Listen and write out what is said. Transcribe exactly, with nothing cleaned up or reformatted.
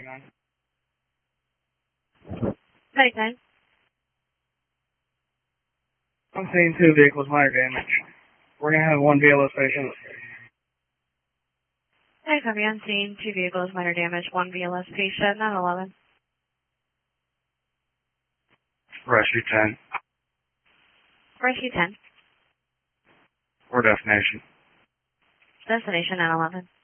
nine. ninety-nine. I'm seeing two vehicles minor damage. We're going to have one B L S patient. Hey, copy on scene. Two vehicles, minor damage, one V L S patient, nine eleven. Rescue ten. Rescue ten. Or destination. Destination nine eleven.